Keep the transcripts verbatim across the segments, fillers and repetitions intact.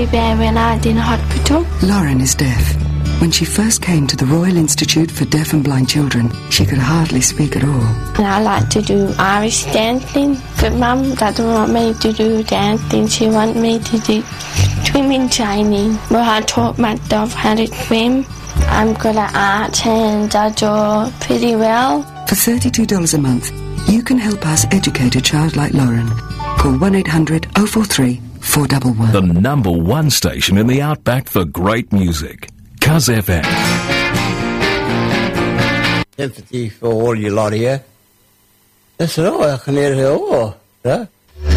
very bad when I was in hospital. Lauren is deaf. When she first came to the Royal Institute for Deaf and Blind Children, she could hardly speak at all. And I like to do Irish dancing, but Mum doesn't want me to do dancing. She wants me to do swimming training. Well, I taught myself how to swim. I'm good at art and I draw pretty well. For thirty-two dollars a month, you can help us educate a child like Lauren. Call one eight hundred oh four three four one one. The number one station in the Outback for great music. Cuz F M. Sympathy for all you lot here. That's all I can hear it all. Yeah?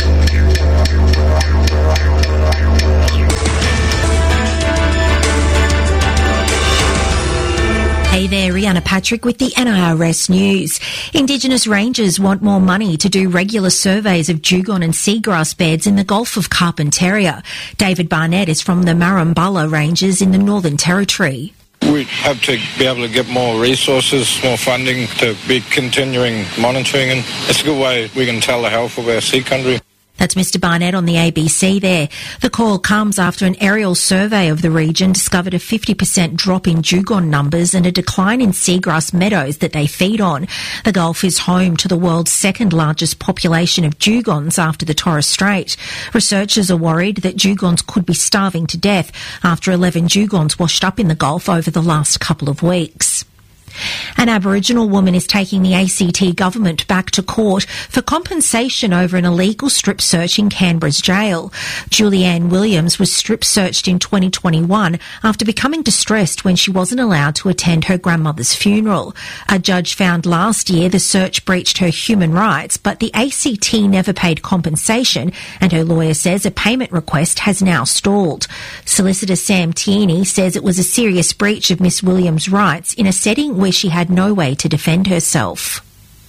Hey there, Rihanna Patrick with the N I R S News. Indigenous rangers want more money to do regular surveys of dugong and seagrass beds in the Gulf of Carpentaria. David Barnett is from the Marambala Ranges in the Northern Territory. We have to be able to get more resources, more funding to be continuing monitoring, and it's a good way we can tell the health of our sea country. That's Mister Barnett on the A B C there. The call comes after an aerial survey of the region discovered a fifty percent drop in dugong numbers and a decline in seagrass meadows that they feed on. The Gulf is home to the world's second largest population of dugongs after the Torres Strait. Researchers are worried that dugongs could be starving to death after eleven dugongs washed up in the Gulf over the last couple of weeks. An Aboriginal woman is taking the A C T government back to court for compensation over an illegal strip search in Canberra's jail. Julianne Williams was strip searched in twenty twenty-one after becoming distressed when she wasn't allowed to attend her grandmother's funeral. A judge found last year the search breached her human rights, but the A C T never paid compensation, and her lawyer says a payment request has now stalled. Solicitor Sam Tierney says it was a serious breach of Miss Williams' rights in a setting where she had no way to defend herself.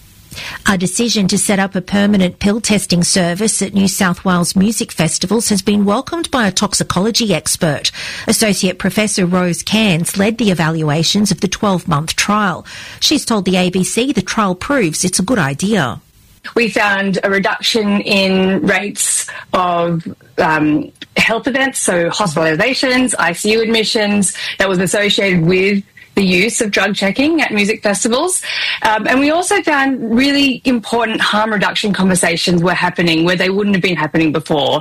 A decision to set up a permanent pill testing service at New South Wales music festivals has been welcomed by a toxicology expert. Associate Professor Rose Cairns led the evaluations of the twelve-month trial. She's told the A B C the trial proves it's a good idea. We found a reduction in rates of um, health events, so hospitalisations, I C U admissions, that was associated with the use of drug checking at music festivals. Um, and we also found really important harm reduction conversations were happening where they wouldn't have been happening before.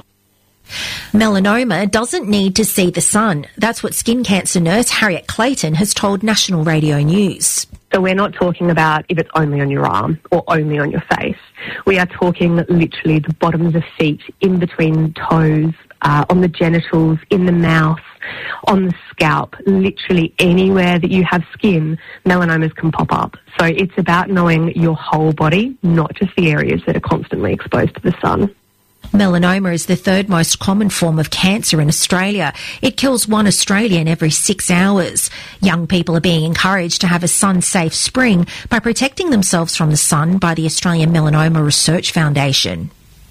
Melanoma doesn't need to see the sun. That's what skin cancer nurse Harriet Clayton has told National Radio News. So we're not talking about if it's only on your arm or only on your face. We are talking literally the bottoms of feet, in between toes, uh, on the genitals, in the mouth, on the scalp, literally anywhere that you have skin, melanomas can pop up. So it's about knowing your whole body, not just the areas that are constantly exposed to the sun. Melanoma is the third most common form of cancer in Australia. It kills one Australian every six hours. Young people are being encouraged to have a sun-safe spring by protecting themselves from the sun by the Australian Melanoma Research Foundation.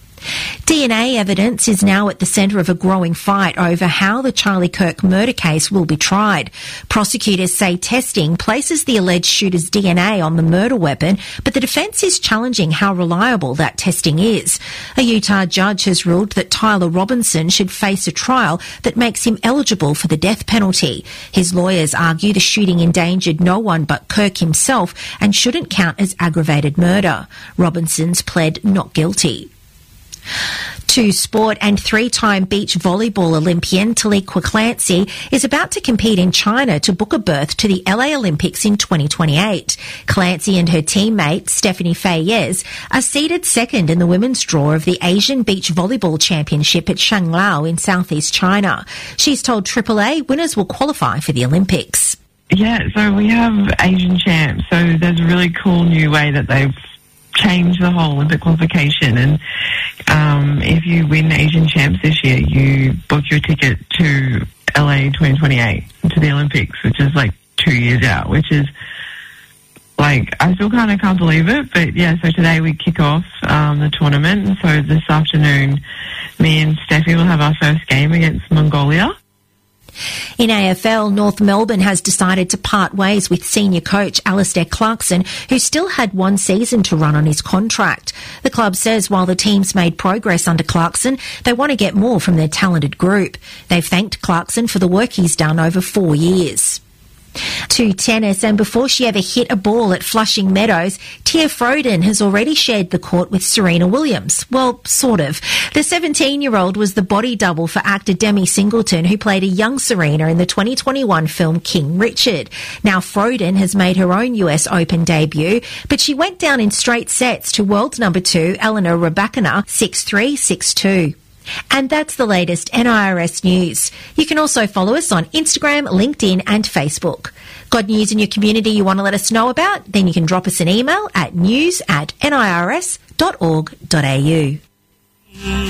D N A evidence is now at the centre of a growing fight over how the Charlie Kirk murder case will be tried. Prosecutors say testing places the alleged shooter's D N A on the murder weapon, but the defence is challenging how reliable that testing is. A Utah judge has ruled that Tyler Robinson should face a trial that makes him eligible for the death penalty. His lawyers argue the shooting endangered no one but Kirk himself and shouldn't count as aggravated murder. Robinson's pled not guilty. To sport, and three-time beach volleyball Olympian Taliqua Clancy is about to compete in China to book a berth to the L A Olympics in twenty twenty-eight. Clancy and her teammate Stephanie Fayez are seeded second in the women's draw of the Asian Beach Volleyball Championship at Shanglao in southeast China. She's told Triple A winners will qualify for the Olympics. Yeah, so we have Asian champs, so there's a really cool new way that they've change the whole Olympic qualification, and um, if you win Asian champs this year, you book your ticket to L A twenty twenty-eight, to the Olympics, which is like two years out, which is like, I still kind of can't believe it, but yeah, so today we kick off um, the tournament, and so this afternoon me and Steffi will have our first game against Mongolia. In A F L, North Melbourne has decided to part ways with senior coach Alistair Clarkson, who still had one season to run on his contract. The club says while the team's made progress under Clarkson, they want to get more from their talented group. They've thanked Clarkson for the work he's done over four years. To tennis, and before she ever hit a ball at Flushing Meadows, Tia Froden has already shared the court with Serena Williams. Well, sort of. The seventeen-year-old was the body double for actor Demi Singleton, who played a young Serena in the twenty twenty-one film King Richard. Now Froden has made her own U S Open debut, but she went down in straight sets to world number two Elena Rybakina six three, six two. And that's the latest N I R S news. You can also follow us on Instagram, LinkedIn and Facebook. Got news in your community you want to let us know about? Then you can drop us an email at news at nirs dot org dot au.